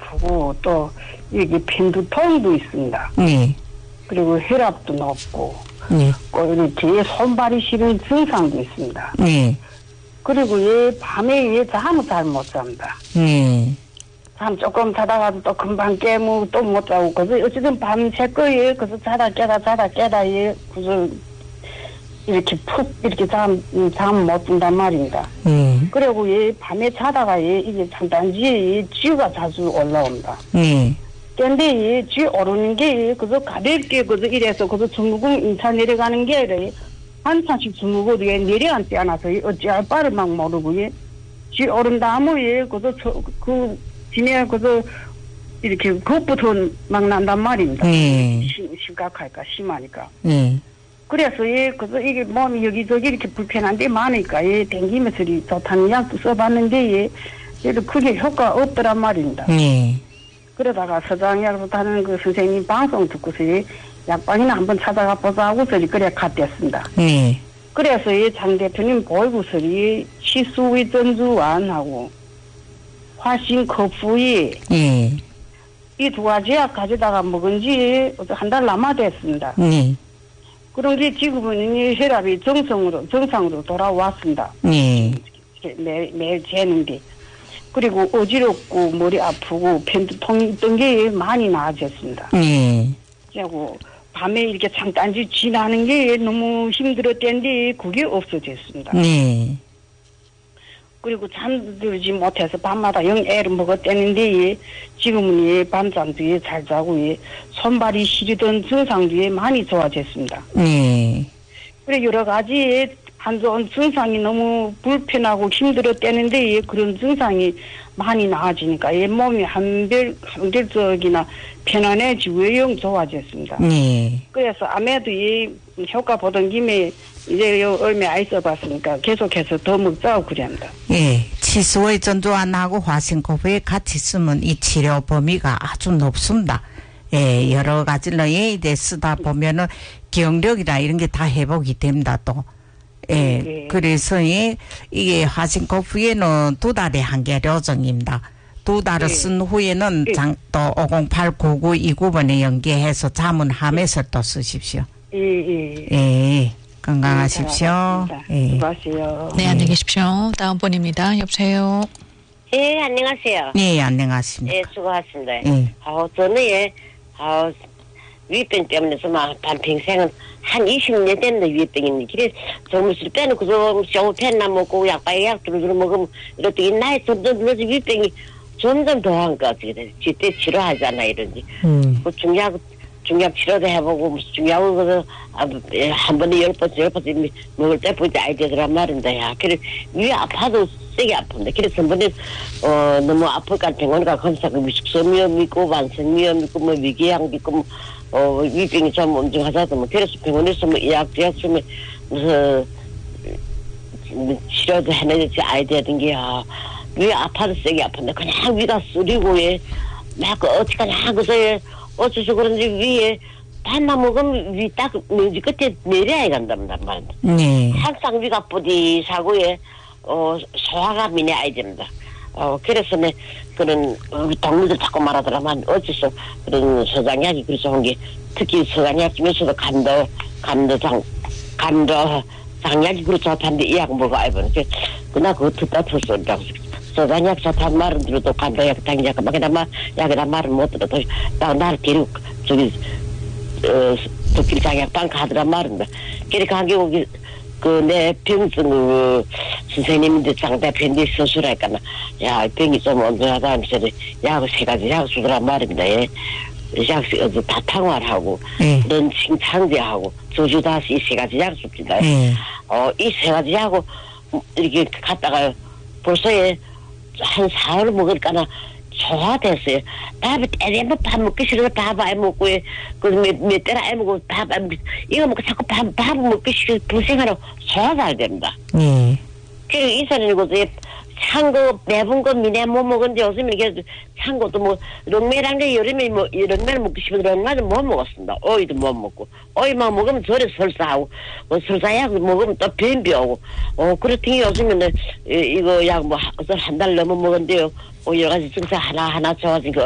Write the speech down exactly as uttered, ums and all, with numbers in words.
아프고 또 여기 편두통도 있습니다. 네. 그리고 혈압도 높고 네. 또 뒤에 손발이 시린 증상도 있습니다. 네. 그리고 얘 밤에 얘 잠을 잘 못 잡니다. 네. 잠 조금 자다가도 또 금방 깨고 또 못 자고 그래서 어쨌든 밤새 거예요. 그래서 자다 깨다 자다 깨다 얘 그래서 이렇게 푹 이렇게 잠 잠 못 든단 말입니다. 네. 그리고 얘 밤에 자다가 얘 이게 잠단지에 쥐가 자주 올라옵니다. 네. 근데 얘 쥐 오르는 게 그저 가볍게 그저 이래서 그저 주무공 인차 내려가는 게 아니라 한참씩 주무고 얘 내려앉지 않아서 어찌할 바를 막 모르고 얘 쥐 오른 다음에 얘 그저 그 지내 그저 이렇게 그것부터 막 난단 말입니다. 네. 심, 심각할까 심하니까. 네. 그래서 얘 그저 이게 몸이 여기저기 이렇게 불편한 데 많으니까 얘 댕기면서 좋다는 약도 써봤는데 얘 얘도 크게 효과 없더란 말입니다. 네. 그러다가 서장약으로 다는 그 선생님 방송 듣고서 얘 약방이나 한번 찾아가 보자 하고서 그래 갔댔습니다. 네. 그래서 이 장 대표님 보이고서 이 치수의 전주환하고 화신 거푸이 네. 이 두 가지 약 가져다가 먹은 지 한 달 남아 됐습니다. 네. 그런 게 지금은 이 혈압이 정상으로 정상으로 돌아왔습니다. 네. 매일 매일 재는데 그리고 어지럽고 머리 아프고 편두통이 있던 게 많이 나아졌습니다. 네. 그리고 밤에 이렇게 잠깐씩 지나는 게 너무 힘들었던데 그게 없어졌습니다. 네. 그리고 잠들지 못해서 밤마다 영 애를 먹었다는데 지금은 밤잠도 잘 자고 손발이 시리던 증상도 많이 좋아졌습니다. 네. 그래 여러 가지 안 좋은 증상이 너무 불편하고 힘들었다는데 그런 증상이 많이 나아지니까 얘 몸이 한별 한결적이나 편안해지고 영 좋아졌습니다. 네. 그래서 아무래도 이 효과 보던 김에 이제 요 얼마 안 있어봤으니까 계속해서 더 먹자고 그럽니다. 예, 치수의 전두환하고 화신코프에 같이 쓰면 이 치료 범위가 아주 높습니다. 예, 여러 가지로 예에 쓰다 보면은 기억력이나 이런 게 다 회복이 됩니다, 또. 예, 네. 그래서 예, 이게 화신코프에는 두 달에 한 개 요정입니다. 두 달을 네. 쓴 후에는 네. 장, 또 오공팔 구구 이구 번에 연계해서 자문하면서 또 쓰십시오. 예, 예. 예, 건강하십시오. 네, 예. 수고하세요. 네, 안녕히 계십시오. 다음 번입니다. 여보세요. 예, 안녕하세요. 네, 안녕하십니까. 예, 수고하셨습니다. 예. 아, 저는 예, 아, 위병 때문에 정말 반평생은 한 이십 년 됐는데 위병이니. 그래, 정말 빼놓고 좀 쇼펜나 먹고 약발 약 두루두루 먹으면 이렇게 나이 점점 늘어서 위병이 점점 더한 것 같아요. 제때 치료하잖아, 이런지. 음. 그 중약, 중약 치료도 해보고, 무슨 중약을 그래서 한 번에 열 번, 열 번 먹을 때 보지 아이디어들란 말인데, 야. 그래, 위 아파도 세게 아픈데. 그래서 전번에, 어, 너무 아플까 병원 가 검사하고, 숙소미염 있고, 만성미염 있고, 뭐, 위궤양 있고, 뭐, 어, 위병이 좀 엄중하다도, 뭐, 그래서 병원에서 뭐, 약, 약 주면, 무슨, 뭐 치료도 해내지 아이디어 된 게, 야. 위 아파도 세게 아픈데, 그냥 위가 쓰리고, 예. 막, 어찌까지 하고서, 예. 어째서 그런지 위에 밥만 먹으면 위 딱 먼지 끝에 내려야 간단 말입니다. 네. 항상 위가 뿌디사고에 어 소화가 미내야 됩니다. 어 그래서 내 그런 우리 동물들 자꾸 말하더라만 어째서 그런 서장약이 그래서 한 게 특히 서장약 중에서도 간도 간도 장 간도 장약이 그렇게 좋다는데 이 약 먹어 알고는 그나 그거 듣다 들었어. 서장약 좋다는 말은 들어도 간도약 당약 막 그다마 약이라 말은 못 들어도 나 나를 데리고 저기 어 도끼리 장약방 가더란 말인데 그렇게 한 경우 그내 병증 선생님인데 장 대표인데 수술할까나 야 병이 좀 언제하다 하면서 약을 세 가지 약 주더란 말입니다. 예. 약 다탕화하고 네. 런칭 창제하고 저주 다시 이 세 가지 약 줍니다. 네. 어 이 세 가지 약고 이렇게 갔다가 벌써 한 사흘 먹을까나 소화됐어요. 밥을 때리면 밥 먹기 싫어서 밥 안 먹고, 그, 몇, 몇 때나 안 먹고, 밥 안, 이거 먹고 자꾸 밥, 밥 먹기 싫어서 불생하러 소화가 안 됩니다. 네. 그리고 이 사람이고, 찬거, 매운 거 미네 못 먹었는데 요즘 이렇게 찬 것도 뭐, 롱매란 게 여름에 뭐, 롱매를 먹고 싶어서 롱매는 못 먹었습니다. 오이도 못 먹고. 오이만 먹으면 저래 설사하고, 뭐, 설사약 먹으면 또 변비 오고, 어, 그렇더니 요즘에는, 이, 이거 약 뭐, 한 달 넘어 먹었는데요. 뭐, 여러 가지 증상 하나하나 좋아진 거